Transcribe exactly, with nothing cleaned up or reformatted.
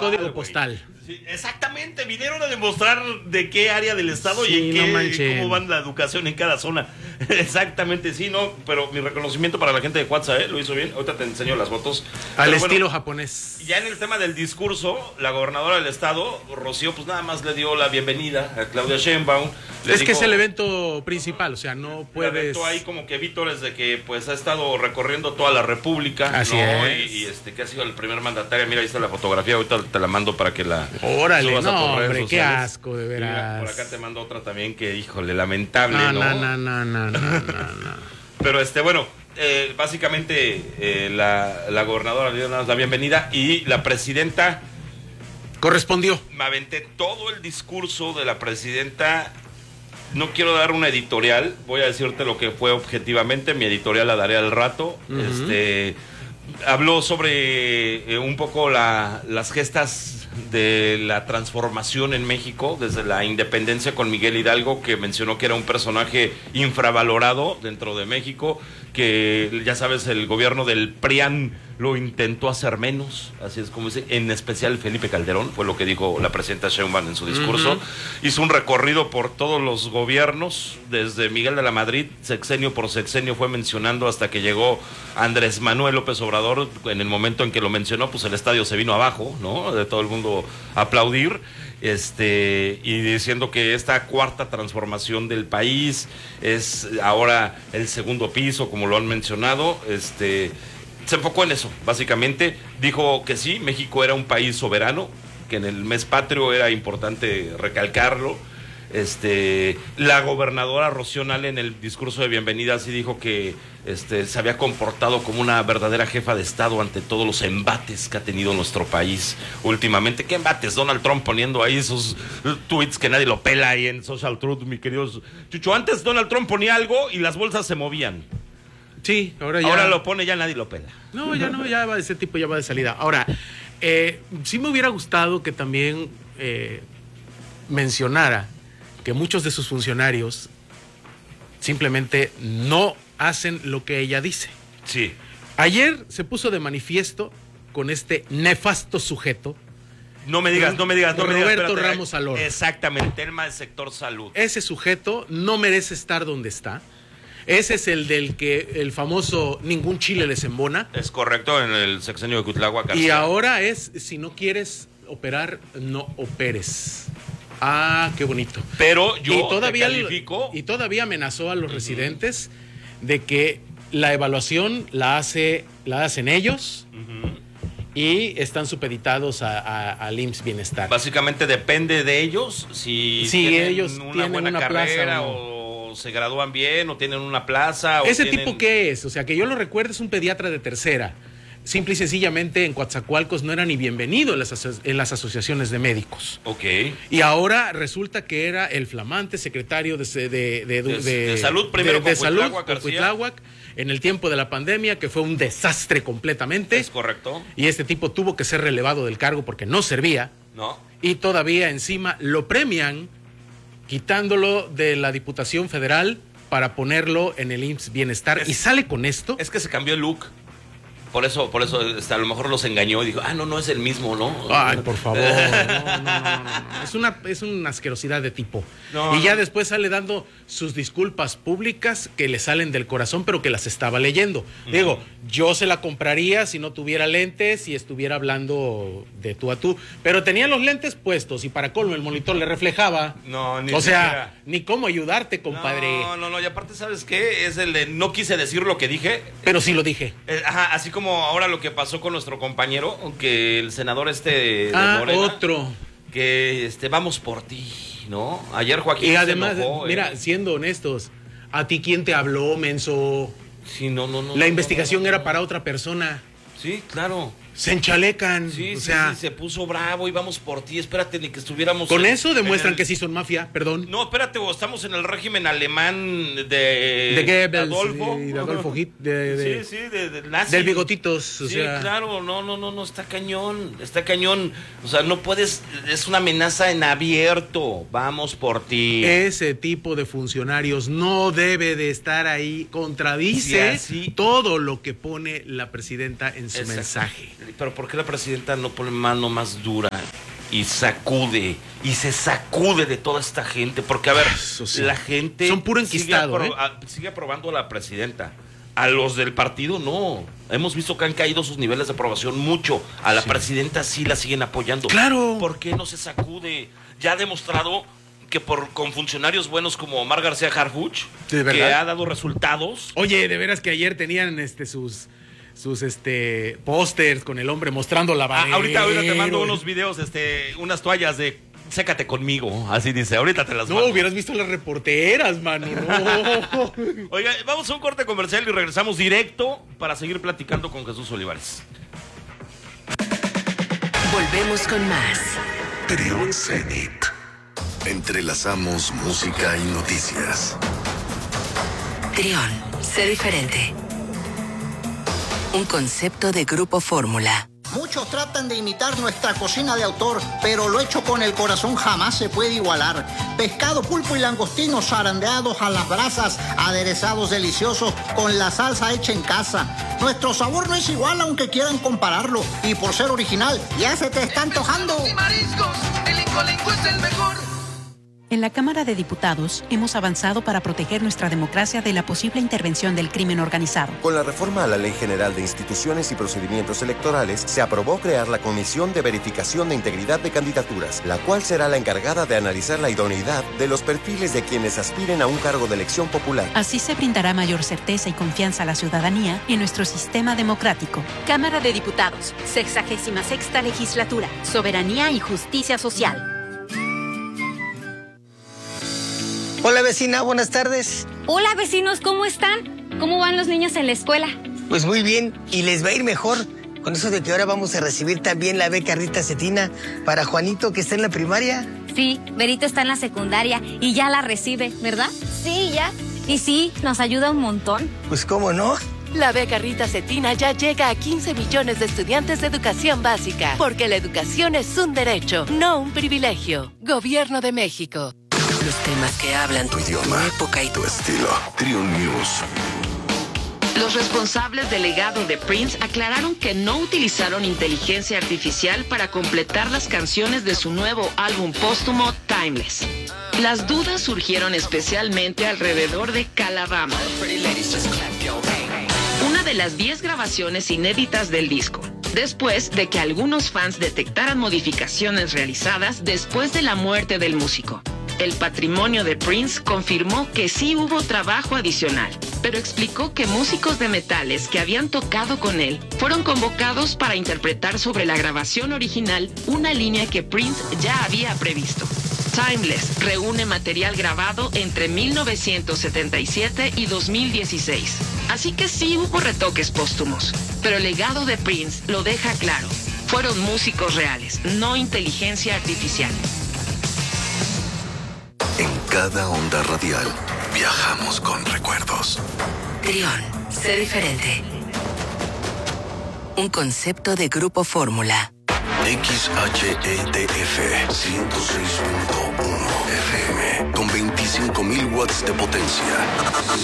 código güey. postal. Sí, exactamente, vinieron a demostrar de qué área del estado Sí, y en no qué, manchen. cómo van la educación en cada zona. Exactamente, sí, no, pero mi reconocimiento para la gente de Cuatza, ¿eh? Lo hizo bien. Ahorita te enseño las fotos. Al Pero estilo bueno, japonés. ya en el tema del discurso, la gobernadora del estado, Rocío, pues nada más le dio la bienvenida a Claudia Sheinbaum. Le Es que dijo- es el evento principal, o sea, no le puedes... aventó ahí como que vítores de que pues ha estado recorriendo toda la república. Así ¿no? es. Y, y, este que ha sido el primer mandatario. Mira, ahí está la fotografía, ahorita te la mando para que la Órale, subas a no, tus redes hombre, qué sociales. asco, de Y mira, veras. por acá te mando otra también que, híjole, lamentable, No, ¿no? no, no, no, no, no, no, no. Pero este, bueno, eh, básicamente eh, la, la gobernadora le dio la bienvenida y la presidenta, Correspondió. me aventé todo el discurso de la presidenta. No quiero dar una editorial, voy a decirte lo que fue objetivamente, mi editorial la daré al rato. Uh-huh. Este habló sobre eh, un poco la, las gestas de la transformación en México desde la independencia con Miguel Hidalgo, que mencionó que era un personaje infravalorado dentro de México, que ya sabes, el gobierno del PRIAN lo intentó hacer menos, así es como dice, en especial Felipe Calderón, fue lo que dijo la presidenta Sheinbaum en su discurso. Uh-huh. Hizo un recorrido por todos los gobiernos, desde Miguel de la Madrid, sexenio por sexenio fue mencionando hasta que llegó Andrés Manuel López Obrador. En el momento en que lo mencionó, pues el estadio se vino abajo, ¿no? De todo el mundo a aplaudir. Este, y diciendo que esta cuarta transformación del país es ahora el segundo piso, como lo han mencionado. Este, se enfocó en eso, básicamente. Dijo que sí, México era un país soberano, que en el mes patrio era importante recalcarlo. Este, la gobernadora Rocío Nale en el discurso de bienvenida sí dijo que este, se había comportado como una verdadera jefa de Estado ante todos los embates que ha tenido nuestro país últimamente. ¿Qué embates? Donald Trump poniendo ahí esos tweets que nadie lo pela ahí en Social Truth, mi querido Chucho. Antes Donald Trump ponía algo y las bolsas se movían. Sí, ahora ya... Ahora lo pone, ya nadie lo pela. No, ya no, ya va, ese tipo ya va de salida. Ahora, eh, sí me hubiera gustado que también eh, mencionara que muchos de sus funcionarios simplemente no hacen lo que ella dice. Sí. Ayer se puso de manifiesto con este nefasto sujeto. No me digas, no me digas, no me digas. Roberto espérate. Ramos Alor. Exactamente, tema del sector salud. Ese sujeto no merece estar donde está. Ese es el del que el famoso ningún chile les embona. Es correcto, en el sexenio de Cuitlagua García. Y ahora es, si no quieres operar, no operes. Ah, qué bonito. Pero yo y todavía, te califico. Y todavía amenazó a los uh-huh. residentes de que la evaluación la hace, la hacen ellos uh-huh. y están supeditados a, a, al I M S S Bienestar. Básicamente depende de ellos si sí, tienen ellos una tienen buena una carrera plaza, o, o se gradúan bien o tienen una plaza. O ¿Ese tienen... tipo qué es? O sea, que yo lo recuerdo, es un pediatra de tercera. Simple y sencillamente en Coatzacoalcos no era ni bienvenido en las, aso- en las asociaciones de médicos. Ok. Y ahora resulta que era el flamante secretario de, de, de, de, de, de, de salud primero de, con de salud Cuitláhuac, con Cuitláhuac en el tiempo de la pandemia, que fue un desastre completamente. Es correcto. Y este tipo tuvo que ser relevado del cargo porque no servía. No. Y todavía encima lo premian quitándolo de la Diputación Federal para ponerlo en el I M S S Bienestar. Es, y sale con esto. Es que se cambió el look. Por eso, por eso este, a lo mejor los engañó y dijo, ah, no, no es el mismo, ¿no? Ay, por favor. No, no, no, no, no. Es una, es una asquerosidad de tipo. No, y ya no. Después sale dando sus disculpas públicas que le salen del corazón, pero que las estaba leyendo. Uh-huh. Digo, yo se la compraría si no tuviera lentes y estuviera hablando de tú a tú. Pero tenía los lentes puestos y para colmo el monitor le reflejaba. No, ni O sea, siquiera. Ni cómo ayudarte, compadre. No, no, no. Y aparte, ¿sabes qué? Es el de no quise decir lo que dije. Pero sí lo dije. Eh, ajá, así como como ahora lo que pasó con nuestro compañero, que el senador este de ah, Morena, otro. Que este, vamos por ti, ¿no? Ayer Joaquín y además, se enojó, mira, eh. siendo honestos, ¿a ti quién te habló, menso? Sí, no, no, no. La no, investigación no, no, no. era para otra persona. Sí, claro. Se enchalecan. Sí, o sí, sea, sí, se puso bravo y vamos por ti. Espérate, ni que estuviéramos. Con en, eso demuestran el... que sí son mafia, perdón. No, espérate, o estamos en el régimen alemán de. De Goebbels. Adolfo. Y de Adolfo Hitler. De, de, sí, sí, de, de nazi. Del bigotitos. O sí, sea. claro, no, no, no, no, está cañón. Está cañón. O sea, no puedes. Es una amenaza en abierto. Vamos por ti. Ese tipo de funcionarios no debe de estar ahí. Contradice sí, todo lo que pone la presidenta en su Exacto. mensaje. pero ¿por qué la presidenta no pone mano más dura y sacude, y se sacude de toda esta gente? Porque, a ver, sí. la gente... Son puro enquistado, sigue, ¿eh? apro- a, sigue aprobando a la presidenta. A los del partido, no. Hemos visto que han caído sus niveles de aprobación mucho. A la sí. presidenta sí la siguen apoyando. ¡Claro! ¿Por qué no se sacude? Ya ha demostrado que por con funcionarios buenos como Omar García Harfuch, que ha dado resultados. Oye, de veras que ayer tenían este sus sus este pósters con el hombre mostrando la bandera. Ah, ahorita, ahorita te mando unos videos, este, unas toallas de sécate conmigo, así dice, ahorita te las no, mando. No, hubieras visto las reporteras, mano, no. Oiga, vamos a un corte comercial y regresamos directo para seguir platicando con Jesús Olivares. Volvemos con más. Trión Zenit. Entrelazamos música y noticias. Trión, sé diferente. Un concepto de Grupo Fórmula. Muchos tratan de imitar nuestra cocina de autor, pero lo hecho con el corazón jamás se puede igualar. Pescado, pulpo y langostinos zarandeados a las brasas, aderezados deliciosos con la salsa hecha en casa. Nuestro sabor no es igual aunque quieran compararlo, y por ser original ya se te está antojando. Y mariscos, el Incolenco es el mejor. En la Cámara de Diputados hemos avanzado para proteger nuestra democracia de la posible intervención del crimen organizado. Con la reforma a la Ley General de Instituciones y Procedimientos Electorales, se aprobó crear la Comisión de Verificación de Integridad de Candidaturas, la cual será la encargada de analizar la idoneidad de los perfiles de quienes aspiren a un cargo de elección popular. Así se brindará mayor certeza y confianza a la ciudadanía en nuestro sistema democrático. Cámara de Diputados, sexagésima sexta legislatura, soberanía y justicia social. Hola vecina, buenas tardes. Hola vecinos, ¿cómo están? ¿Cómo van los niños en la escuela? Pues muy bien, y les va a ir mejor con eso de que ahora vamos a recibir también la beca Rita Cetina para Juanito que está en la primaria. Sí, Berito está en la secundaria y ya la recibe, ¿verdad? Sí, ya. Y sí, nos ayuda un montón. Pues cómo no. La beca Rita Cetina ya llega a quince millones de estudiantes de educación básica, porque la educación es un derecho, no un privilegio. Gobierno de México. Los temas que hablan tu idioma, tu época y tu estilo. Trión News. Los responsables del legado de Prince aclararon que no utilizaron inteligencia artificial para completar las canciones de su nuevo álbum póstumo Timeless. Las dudas surgieron especialmente alrededor de Calabama, una de las diez grabaciones inéditas del disco, después de que algunos fans detectaran modificaciones realizadas después de la muerte del músico. El patrimonio de Prince confirmó que sí hubo trabajo adicional, pero explicó que músicos de metales que habían tocado con él fueron convocados para interpretar sobre la grabación original una línea que Prince ya había previsto. Timeless reúne material grabado entre mil novecientos setenta y siete y dos mil dieciséis, así que sí hubo retoques póstumos, pero el legado de Prince lo deja claro. Fueron músicos reales, no inteligencia artificial. En cada onda radial viajamos con recuerdos. Trión, sé diferente. Un concepto de Grupo Fórmula. X H E T F ciento seis punto uno F M con veinticinco mil watts de potencia.